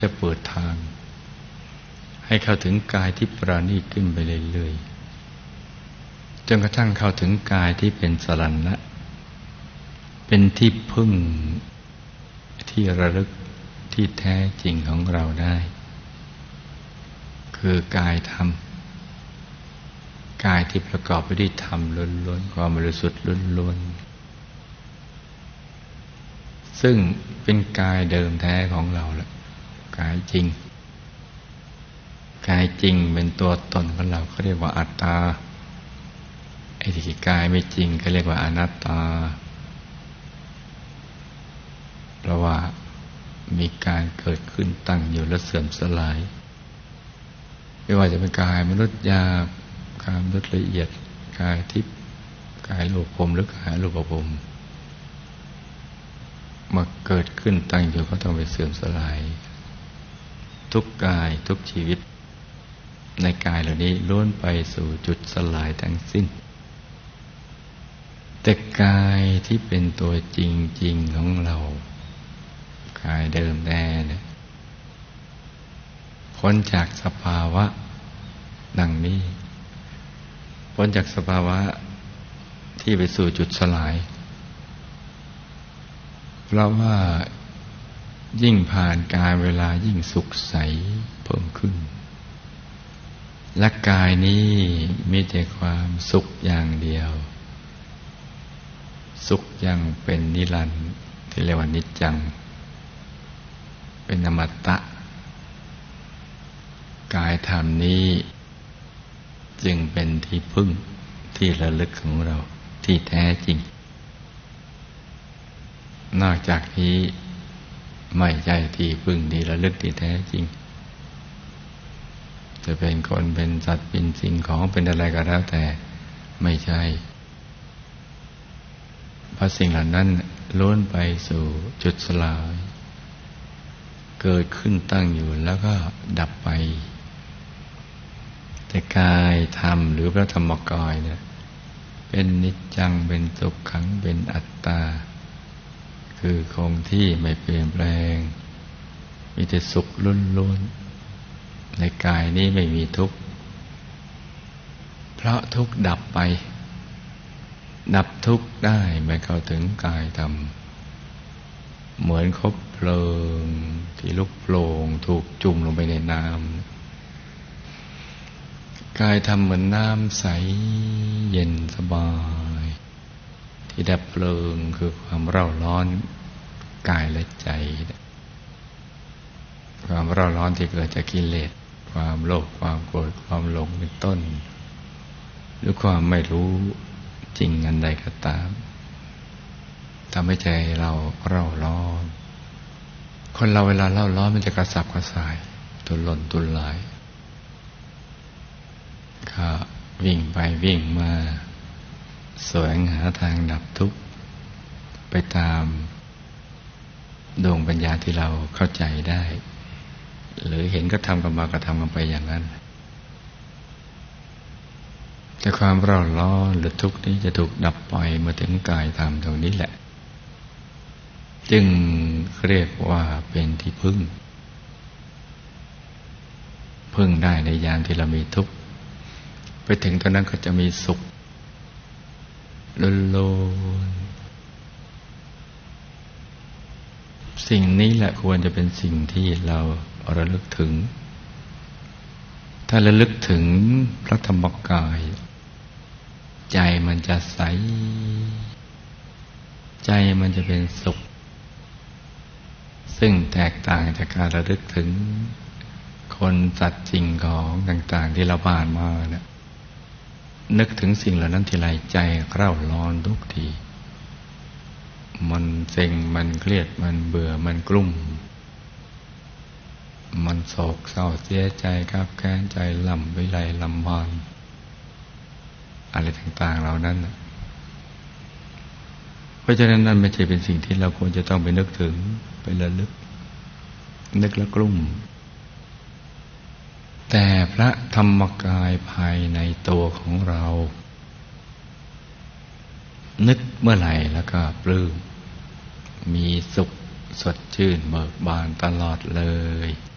จะเปิดทางให้เข้าถึงกายที่ปราณีตขึ้นไปเรื่อยๆจนกระทั่งเข้าถึงกายที่เป็นสรณะเป็นที่พึ่งที่ระลึกที่แท้จริงของเราได้คือกายธรรมกายที่ประกอบไปด้วยธรรมล้วนๆความบริสุทธิ์ล้วนๆซึ่งเป็นกายเดิมแท้ของเราแหละกายจริงกายจริงเป็นตัวตนของเราเขาเรียกว่าอัตตาไอ้ที่กายไม่จริงก็เรียกว่าอนัตตาเพราะว่ามีการเกิดขึ้นตั้งอยู่และเสื่อมสลายไม่ว่าจะเป็นกายมนุษย์หยาบกายมนุษย์ละเอียดกายทิพย์กายรูปภพหรือกายรูปภพมาเกิดขึ้นตั้งอยู่ก็ต้องไปเสื่อมสลายทุกกายทุกชีวิตในกายเหล่านี้ล้วนไปสู่จุดสลายทั้งสิ้นแต่กายที่เป็นตัวจริงๆของเรากายเดิมแท้เนี่ยพ้นจากสภาวะดังนี้พ้นจากสภาวะที่ไปสู่จุดสลายเพราะว่ายิ่งผ่านการเวลายิ่งสุขใสเพิ่มขึ้นและกายนี้มีแต่ความสุขอย่างเดียวสุขอย่างเป็นนิรันดร์ที่เรียกว่านิจจังเป็นอมตะกายธรรมนี้จึงเป็นที่พึ่งที่ระลึกของเราที่แท้จริงนอกจากนี้ไม่ใช่ที่พึ่งที่ระลึกที่แท้จริงจะเป็นคนเป็นสัตว์เป็นสิ่งของเป็นอะไรก็แล้วแต่ไม่ใช่เพราะสิ่งเหล่านั้นล้วนไปสู่จุดสลายเกิดขึ้นตั้งอยู่แล้วก็ดับไปแต่กายธรรมหรือพระธรรมกายเนี่ยเป็นนิจจังเป็นสุขขังเป็นอัตตาคือคงที่ไม่เปลี่ยนแปลงมีแต่สุขล้วนๆในกายนี้ไม่มีทุกข์เพราะทุกข์ดับไปดับทุกข์ได้เมื่อเข้าถึงกายธรรมเหมือนคบเพลิงที่ลุกโผล่ถูกจุ่มลงไปในน้ำกายธรรมเหมือนน้ำใสเย็นสบายที่ดับเพลิงคือความเร่าร้อนกายและใจความเร่าร้อนที่เกิดจากกิเลสความโลภความโกรธความหลงเป็นต้นหรือความไม่รู้จริงอันใดก็ตามทำให้ใจเราเร่าร้อนคนเราเวลาเร่าร้อนมันจะกระสับกระส่ายทุรนทุรายก็วิ่งไปวิ่งมาแสวงหาทางดับทุกข์ไปตามดวงปัญญาที่เราเข้าใจได้หรือเห็นก็ทำกันมากระทำกันไปอย่างนั้นแต่ความเร่าร้อนหรือทุกข์นี้จะถูกดับไปเมื่อถึงกายธรรมตรงนี้แหละจึงเรียกว่าเป็นที่พึ่งพึ่งได้ในยามที่เรามีทุกข์ไปถึงตอนนั้นก็จะมีสุขล้วนๆสิ่งนี้แหละควรจะเป็นสิ่งที่เราระลึกถึงถ้าระลึกถึงพระธรรมกายใจมันจะใสใจมันจะเป็นสุขซึ่งแตกต่างจากการระลึกถึงคนสัตว์สิ่งของต่างๆที่เราผ่านมาเนี่ยนึกถึงสิ่งเหล่านั้นทีไรใจเร่าร้อนทุกทีมันเซ็งมันเครียดมันเบื่อมันกลุ้มมันโศกเศร้าเสียใจครับแค้นใจลำวิไลลำพานอะไรต่างๆเหล่านั้นเพราะฉะนั้นนั่นไม่ใช่เป็นสิ่งที่เราควรจะต้องไปนึกถึงไประลึกนึกแล้วกลุ้มแต่พระธรรมกายภายในตัวของเรานึกเมื่อไหร่แล้วก็ปลื้มมีสุขสดชื่นเบิกบานตลอดเลย